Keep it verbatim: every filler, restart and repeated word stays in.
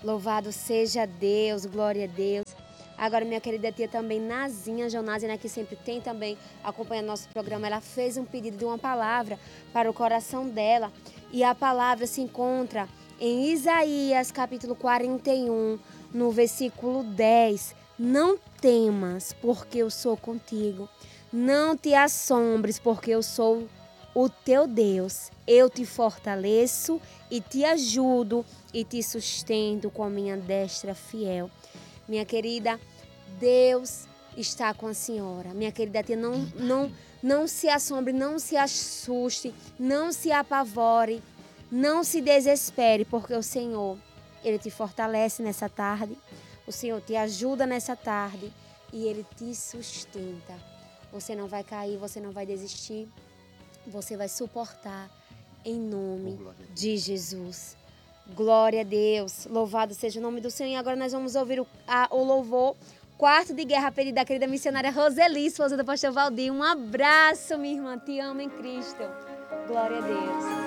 Louvado seja Deus, glória a Deus. Agora, minha querida tia também, Nazinha Jonásia, né, que sempre tem também acompanhando nosso programa, ela fez um pedido de uma palavra para o coração dela. E a palavra se encontra em Isaías, capítulo quarenta e um, no versículo dez. Não temas, porque eu sou contigo. Não te assombres, porque eu sou o teu Deus. Eu te fortaleço e te ajudo e te sustento com a minha destra fiel. Minha querida, Deus está com a senhora. Minha querida tia, não, não, não se assombre, não se assuste, não se apavore, não se desespere, porque o Senhor, Ele te fortalece nessa tarde, o Senhor te ajuda nessa tarde e Ele te sustenta. Você não vai cair, você não vai desistir, você vai suportar em nome de Jesus. Glória a Deus, louvado seja o nome do Senhor. E agora nós vamos ouvir o, a, o louvor Quarto de Guerra, pedido da querida missionária Roseli, esposa do pastor Valdir. Um abraço, minha irmã, te amo em Cristo. Glória a Deus.